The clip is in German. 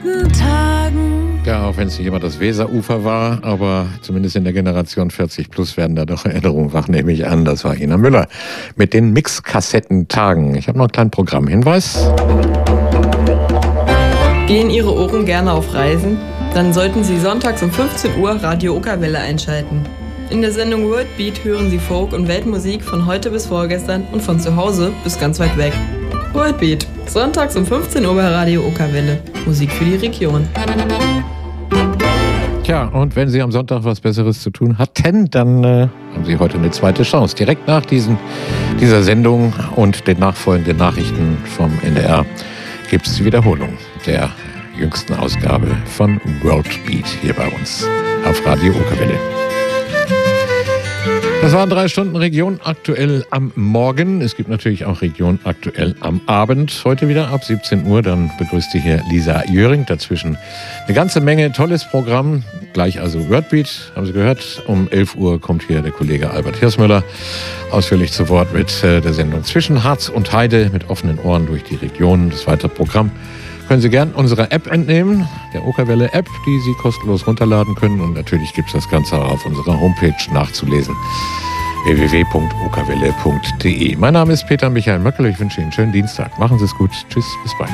Ja, auch wenn es nicht immer das Weserufer war, aber zumindest in der Generation 40 plus werden da doch Erinnerungen wach, nehme ich an. Das war Ina Müller mit den Mixkassettentagen. Ich habe noch einen kleinen Programmhinweis. Gehen Ihre Ohren gerne auf Reisen? Dann sollten Sie sonntags um 15 Uhr Radio Okerwelle einschalten. In der Sendung Worldbeat hören Sie Folk- und Weltmusik von heute bis vorgestern und von zu Hause bis ganz weit weg. Worldbeat, sonntags um 15 Uhr bei Radio Okerwelle. Musik für die Region. Tja, und wenn Sie am Sonntag was Besseres zu tun hatten, dann haben Sie heute eine zweite Chance. Direkt nach dieser Sendung und den nachfolgenden Nachrichten vom NDR gibt es die Wiederholung der jüngsten Ausgabe von Worldbeat hier bei uns auf Radio Okerwelle. Das waren 3 Stunden Region aktuell am Morgen. Es gibt natürlich auch Region aktuell am Abend. Heute wieder ab 17 Uhr. Dann begrüßt Sie hier Lisa Jöring. Dazwischen eine ganze Menge tolles Programm. Gleich also Wordbeat, haben Sie gehört. Um 11 Uhr kommt hier der Kollege Albert Hirsmüller ausführlich zu Wort mit der Sendung Zwischen Harz und Heide mit offenen Ohren durch die Region. Das weitere Programm können Sie gern unserer App entnehmen, der Okerwelle App, die Sie kostenlos runterladen können. Und natürlich gibt es das Ganze auch auf unserer Homepage nachzulesen, www.okerwelle.de. Mein Name ist Peter Michael Möckel. Ich wünsche Ihnen einen schönen Dienstag. Machen Sie es gut. Tschüss, bis bald.